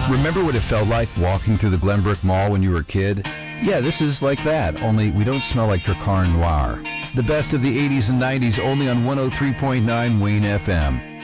Remember what it felt like walking through the Glenbrook Mall when you were a kid? Yeah, this is like that, only we don't smell like Drakkar Noir. The best of the 80s and 90s only on 103.9 Wayne FM.